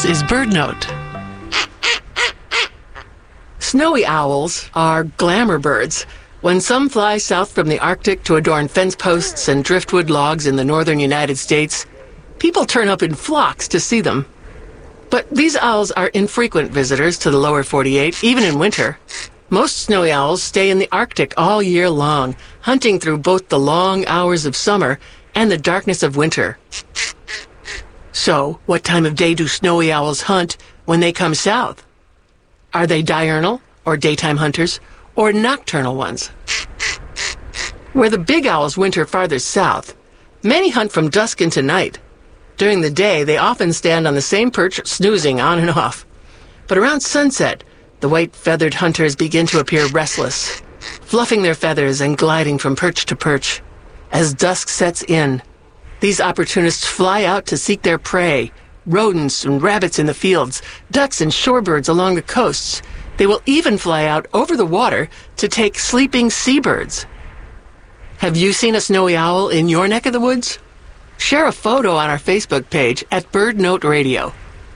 This is BirdNote. Snowy owls are glamour birds. When some fly south from the Arctic to adorn fence posts and driftwood logs in the northern United States, people turn up in flocks to see them. But these owls are infrequent visitors to the lower 48, even in winter. Most snowy owls stay in the Arctic all year long, hunting through both the long hours of summer and the darkness of winter. So, what time of day do snowy owls hunt when they come south? Are they diurnal, or daytime hunters, or nocturnal ones? Where the big owls winter farther south, many hunt from dusk into night. During the day, they often stand on the same perch, snoozing on and off. But around sunset, the white-feathered hunters begin to appear restless, fluffing their feathers and gliding from perch to perch. As dusk sets in, these opportunists fly out to seek their prey, rodents and rabbits in the fields, ducks and shorebirds along the coasts. They will even fly out over the water to take sleeping seabirds. Have you seen a snowy owl in your neck of the woods? Share a photo on our Facebook page at BirdNote Radio.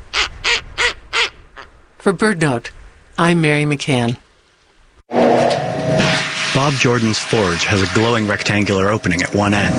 For BirdNote, I'm Mary McCann. Bob Jordan's forge has a glowing rectangular opening at one end,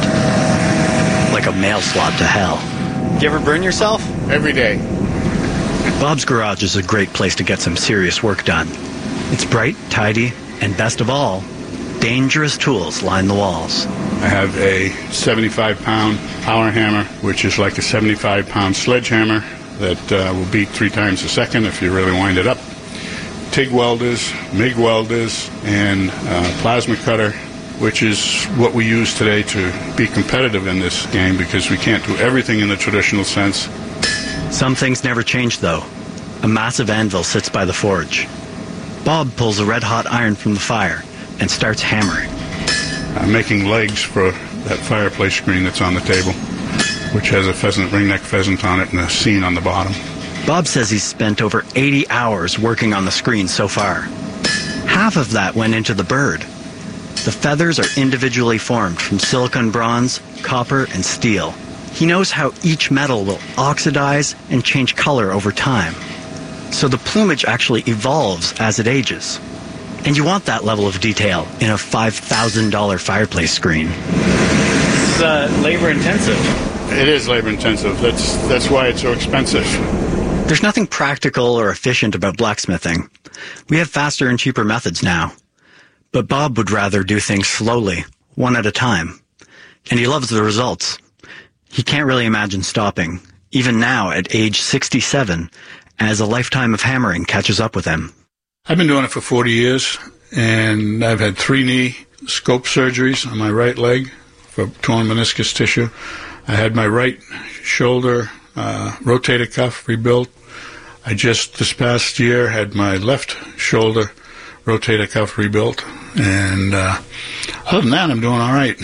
like a mail slot to hell. You ever burn yourself? Every day. Bob's garage is a great place to get some serious work done. It's bright, tidy, and best of all, dangerous tools line the walls. I have a 75-pound power hammer, which is like a 75-pound sledgehammer that will beat 3 times a second if you really wind it up. TIG welders, MIG welders, and plasma cutter, which is what we use today to be competitive in this game because we can't do everything in the traditional sense. Some things never change, though. A massive anvil sits by the forge. Bob pulls a red-hot iron from the fire and starts hammering. I'm making legs for that fireplace screen that's on the table, which has a ringneck pheasant on it and a scene on the bottom. Bob says he's spent over 80 hours working on the screen so far. Half of that went into the bird. The feathers are individually formed from silicon bronze, copper, and steel. He knows how each metal will oxidize and change color over time. So the plumage actually evolves as it ages. And you want that level of detail in a $5,000 fireplace screen. It's labor-intensive. It is labor-intensive. That's why it's so expensive. There's nothing practical or efficient about blacksmithing. We have faster and cheaper methods now. But Bob would rather do things slowly, one at a time. And he loves the results. He can't really imagine stopping, even now at age 67, as a lifetime of hammering catches up with him. I've been doing it for 40 years, and I've had 3 knee scope surgeries on my right leg for torn meniscus tissue. I had my right shoulder rotator cuff rebuilt. I just this past year had my left shoulder rotator cuff rebuilt, and other than that, I'm doing all right.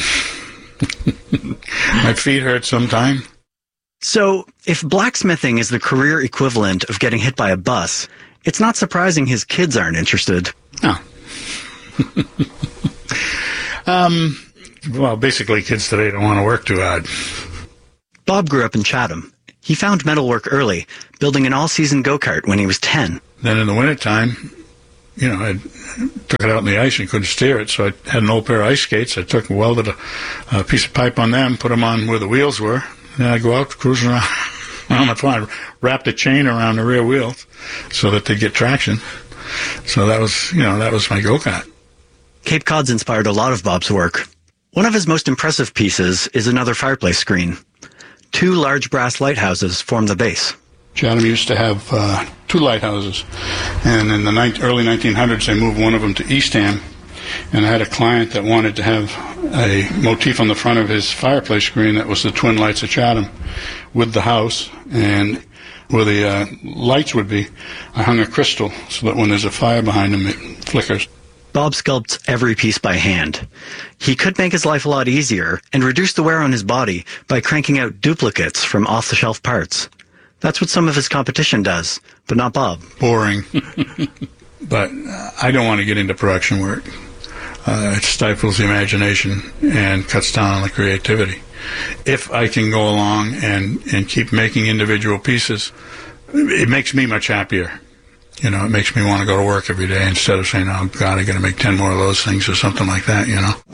My feet hurt sometimes. So, if blacksmithing is the career equivalent of getting hit by a bus, it's not surprising his kids aren't interested. No. Well, basically, kids today don't want to work too hard. Bob grew up in Chatham. He found metalwork early, building an all-season go-kart when he was 10. Then in the wintertime, I took it out in the ice and couldn't steer it, so I had an old pair of ice skates. I took and welded a piece of pipe on them, put them on where the wheels were, and I'd go out cruising around on the farm, wrapped a chain around the rear wheels so that they'd get traction. So that was my go-kart. Cape Cod's inspired a lot of Bob's work. One of his most impressive pieces is another fireplace screen. 2 large brass lighthouses form the base. Chatham used to have 2 lighthouses, and in the early 1900s they moved one of them to Eastham, and I had a client that wanted to have a motif on the front of his fireplace screen that was the twin lights of Chatham with the house, and where the lights would be, I hung a crystal so that when there's a fire behind them, it flickers. Bob sculpts every piece by hand. He could make his life a lot easier and reduce the wear on his body by cranking out duplicates from off-the-shelf parts. That's what some of his competition does, but not Bob. Boring. But I don't want to get into production work. It stifles the imagination and cuts down on the creativity. If I can go along and keep making individual pieces, it makes me much happier. You know, it makes me want to go to work every day instead of saying, oh, God, I got to make 10 more of those things or something like that, you know.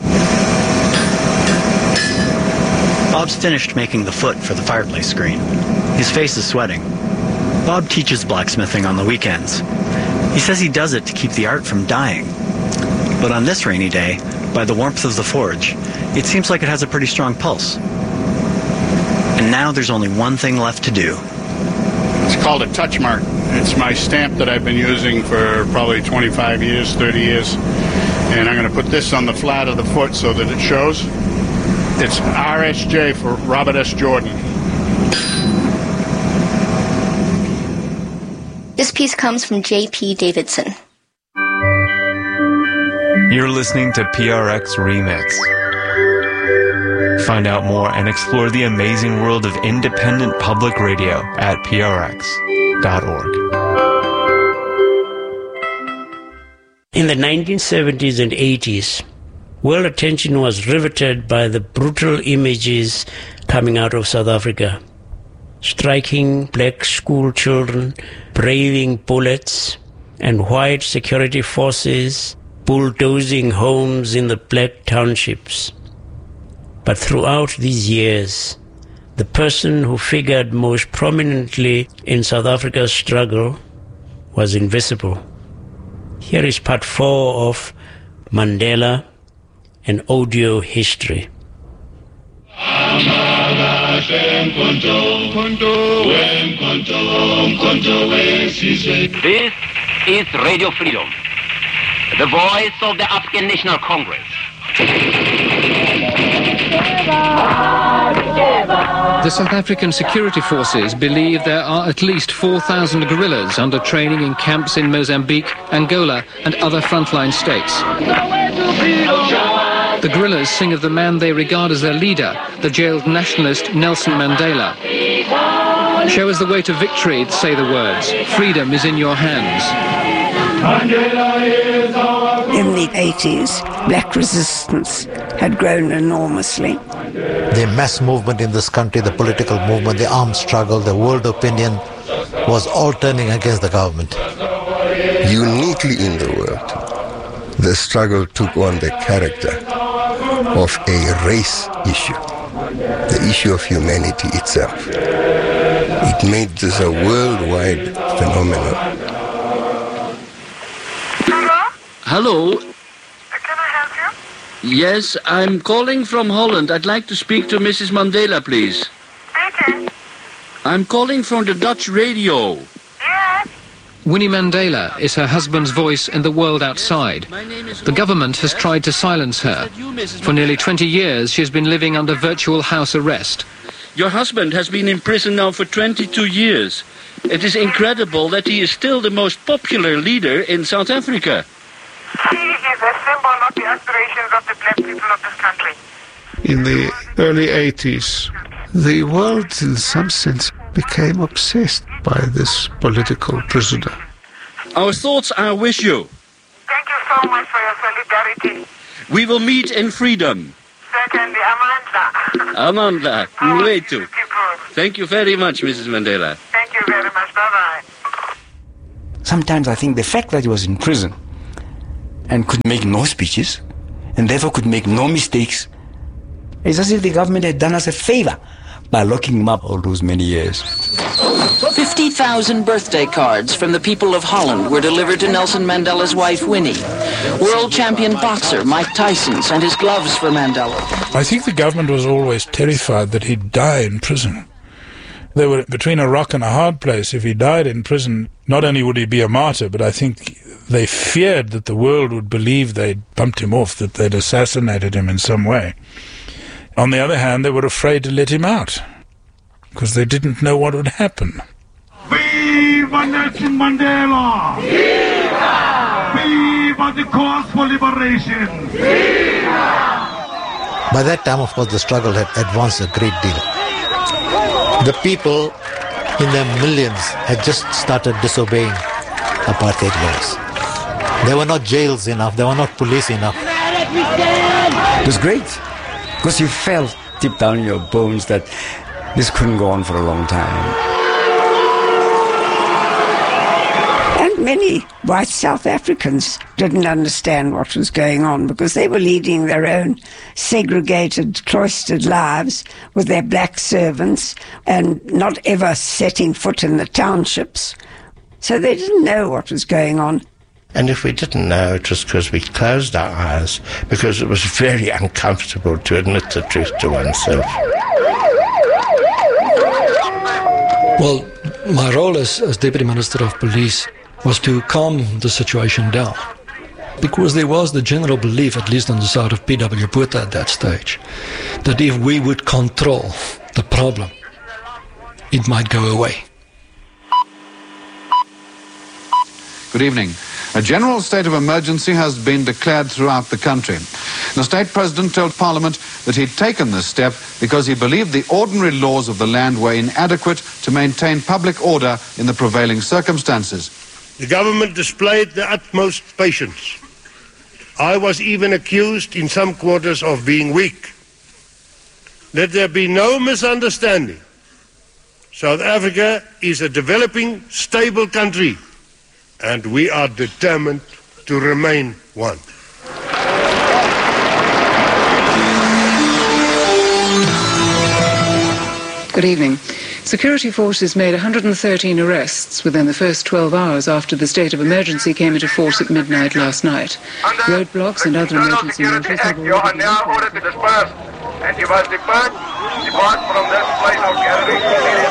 Bob's finished making the foot for the fireplace screen. His face is sweating. Bob teaches blacksmithing on the weekends. He says he does it to keep the art from dying. But on this rainy day, by the warmth of the forge, it seems like it has a pretty strong pulse. And now there's only one thing left to do. It's called a touch mark. It's my stamp that I've been using for probably 25 years, 30 years. And I'm going to put this on the flat of the foot so that it shows. It's RSJ for Robert S. Jordan. This piece comes from J.P. Davidson. You're listening to PRX Remix. Find out more and explore the amazing world of independent public radio at prx.org. In the 1970s and 80s, world attention was riveted by the brutal images coming out of South Africa. Striking black school children, braving bullets, and white security forces bulldozing homes in the black townships. But throughout these years, the person who figured most prominently in South Africa's struggle was invisible. Here is part 4 of Mandela, an audio history. This is Radio Freedom, the voice of the African National Congress. The South African security forces believe there are at least 4,000 guerrillas under training in camps in Mozambique, Angola, and other frontline states. The guerrillas sing of the man they regard as their leader, the jailed nationalist Nelson Mandela. Show us the way to victory, say the words. Freedom is in your hands. In the 80s, black resistance had grown enormously. The mass movement in this country, the political movement, the armed struggle, the world opinion was all turning against the government. Uniquely in the world, the struggle took on the character of a race issue, the issue of humanity itself. It made this a worldwide phenomenon. Hello? Can I help you? Yes, I'm calling from Holland. I'd like to speak to Mrs. Mandela, please. Speaking. I'm calling from the Dutch radio. Yes. Winnie Mandela is her husband's voice in the world outside. The government has tried to silence her. For nearly 20 years, she's been living under virtual house arrest. Your husband has been in prison now for 22 years. It is incredible that he is still the most popular leader in South Africa. He is a symbol of the aspirations of the black people of this country. In the early 80s, the world, in some sense, became obsessed by this political prisoner. Our thoughts are with you. Thank you so much for your solidarity. We will meet in freedom. Secondly, Amanda. Amanda, Mwetu. Thank you very much, Mrs. Mandela. Thank you very much. Bye-bye. Sometimes I think the fact that he was in prison and could make no speeches, and therefore could make no mistakes, it's as if the government had done us a favor by locking him up all those many years. 50,000 birthday cards from the people of Holland were delivered to Nelson Mandela's wife, Winnie. World champion boxer Mike Tyson sent his gloves for Mandela. I think the government was always terrified that he'd die in prison. They were between a rock and a hard place. If he died in prison, not only would he be a martyr, but I think they feared that the world would believe they'd bumped him off, that they'd assassinated him in some way. On the other hand, they were afraid to let him out, because they didn't know what would happen. Viva Nelson Mandela! Viva! Viva the cause for liberation! Viva! By that time, of course, the struggle had advanced a great deal. The people, in their millions, had just started disobeying apartheid laws. There were not jails enough, there were not police enough. It was great, because you felt deep down in your bones that this couldn't go on for a long time. many white South Africans didn't understand what was going on because they were leading their own segregated, cloistered lives with their black servants and not ever setting foot in the townships. So they didn't know what was going on. And if we didn't know, it was because we closed our eyes, because it was very uncomfortable to admit the truth to oneself. Well, my role as Deputy Minister of Police was to calm the situation down, because there was the general belief, at least on the side of P.W. Botha at that stage, that if we would control the problem, it might go away. Good evening. A general state of emergency has been declared throughout the country. The state president told Parliament that he'd taken this step because he believed the ordinary laws of the land were inadequate to maintain public order in the prevailing circumstances. The government displayed the utmost patience. I was even accused in some quarters of being weak. Let there be no misunderstanding. South Africa is a developing, stable country, and we are determined to remain one. Good evening. Security forces made 113 arrests within the first 12 hours after the state of emergency came into force at midnight last night. Roadblocks and other emergency measures have already been now ordered to disperse, and you must depart from this place of gathering.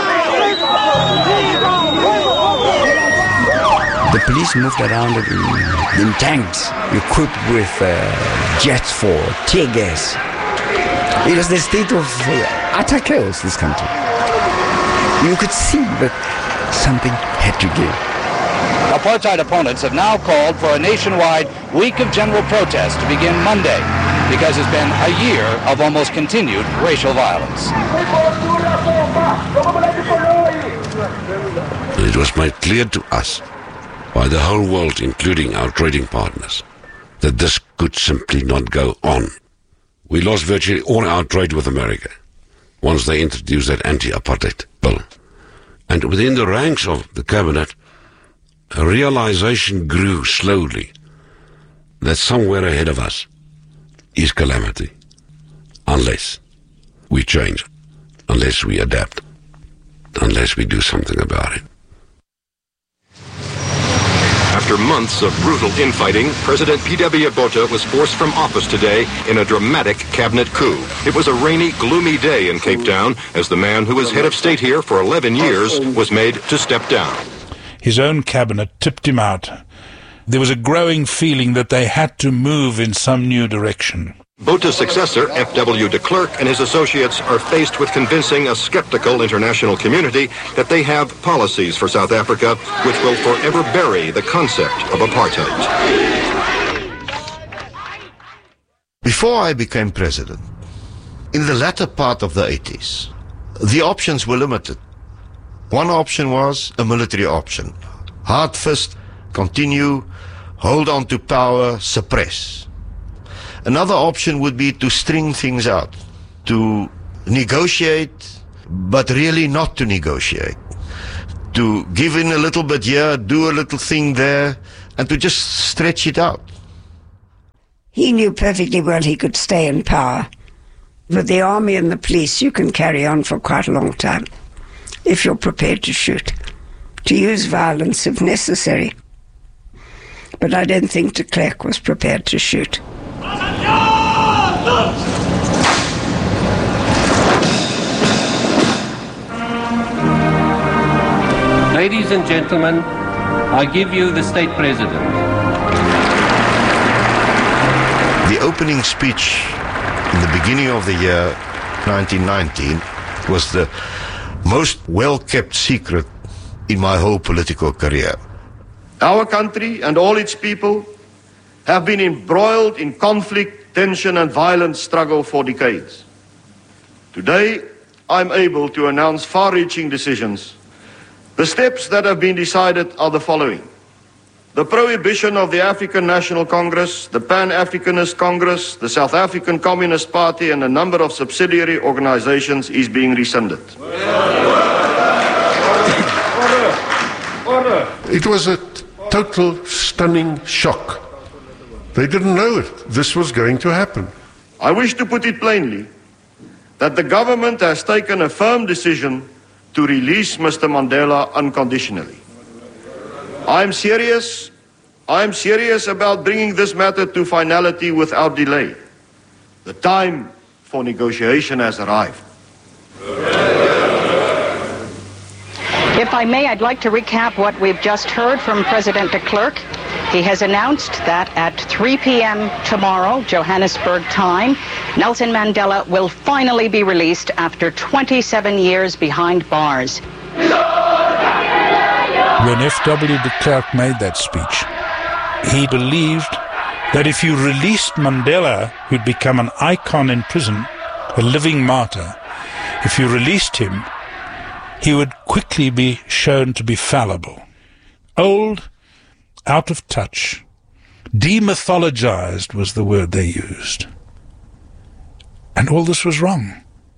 The police moved around in tanks, equipped with jets for tear gas. It was the state of utter chaos, this country. You could see that something had to give. Apartheid opponents have now called for a nationwide week of general protest to begin Monday, because it's been a year of almost continued racial violence. It was made clear to us by the whole world, including our trading partners, that this could simply not go on. We lost virtually all our trade with America once they introduced that anti-apartheid bill. And within the ranks of the cabinet, a realization grew slowly that somewhere ahead of us is calamity, unless we change, unless we adapt, unless we do something about it. After months of brutal infighting, President P.W. Botha was forced from office today in a dramatic cabinet coup. It was a rainy, gloomy day in Cape Town as the man who was head of state here for 11 years was made to step down. His own cabinet tipped him out. There was a growing feeling that they had to move in some new direction. Botha's successor, F.W. de Klerk, and his associates are faced with convincing a skeptical international community that they have policies for South Africa which will forever bury the concept of apartheid. Before I became president, in the latter part of the 80s, the options were limited. One option was a military option. Hard fist, continue, hold on to power, suppress. Another option would be to string things out, to negotiate, but really not to negotiate, to give in a little bit here, do a little thing there, and to just stretch it out. He knew perfectly well he could stay in power. With the army and the police, you can carry on for quite a long time, if you're prepared to shoot, to use violence if necessary. But I don't think de Klerk was prepared to shoot. Ladies and gentlemen, I give you the state president. The opening speech in the beginning of the year 1919 was the most well-kept secret in my whole political career. Our country and all its people have been embroiled in conflict, tension and violent struggle for decades. Today, I'm able to announce far-reaching decisions. The steps that have been decided are the following. The prohibition of the African National Congress, the Pan-Africanist Congress, the South African Communist Party and a number of subsidiary organizations is being rescinded. It was a total, stunning shock. They didn't know this was going to happen. I wish to put it plainly that the government has taken a firm decision to release Mr. Mandela unconditionally. I am serious about bringing this matter to finality without delay. The time for negotiation has arrived. If I may, I'd like to recap what we've just heard from President de Klerk. He has announced that at 3 p.m. tomorrow, Johannesburg time, Nelson Mandela will finally be released after 27 years behind bars. When F.W. de Klerk made that speech, he believed that if you released Mandela, who'd become an icon in prison, a living martyr, if you released him, he would quickly be shown to be fallible. Old, out of touch, demythologized was the word they used. And all this was wrong.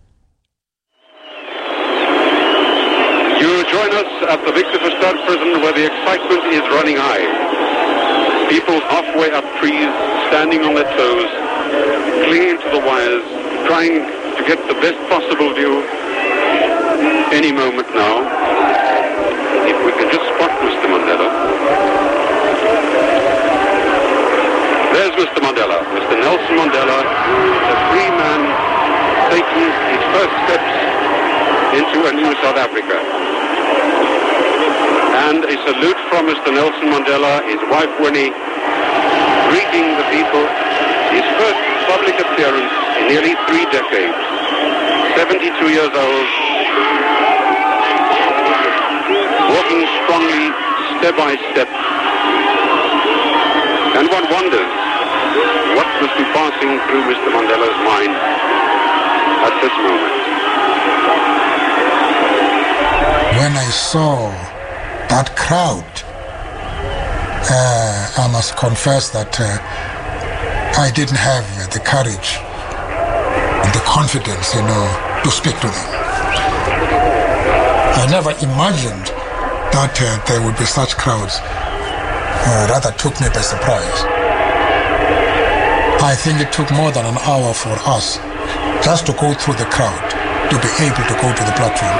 You join us at the Victor Verster prison where the excitement is running high. People halfway up trees, standing on their toes, clinging to the wires, trying to get the best possible view. Any moment now, if we can just spot Mr. Mandela. There's Mr. Mandela, Mr. Nelson Mandela, a free man taking his first steps into a new South Africa. And a salute from Mr. Nelson Mandela, his wife Winnie, greeting the people, his first public appearance in nearly 3 decades. 72 years old, walking strongly, step by step. And one wonders what must be passing through Mr. Mandela's mind at this moment. When I saw that crowd, I must confess that I didn't have the courage and the confidence, to speak to them. I never imagined that there would be such crowds. Rather took me by surprise. I think it took more than an hour for us just to go through the crowd to be able to go to the platform.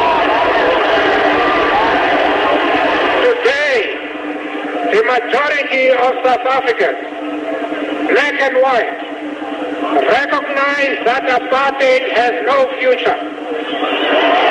Today, the majority of South Africans, black and white, recognize that apartheid has no future.